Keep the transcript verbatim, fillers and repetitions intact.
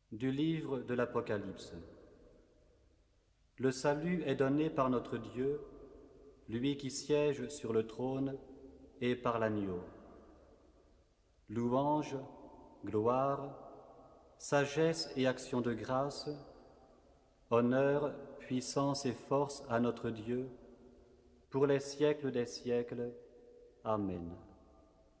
Du livre de l'Apocalypse. Le salut est donné par notre Dieu, lui qui siège sur le trône, et par l'agneau. Louange, gloire, sagesse et action de grâce, honneur, puissance et force à notre Dieu, pour les siècles des siècles. Amen.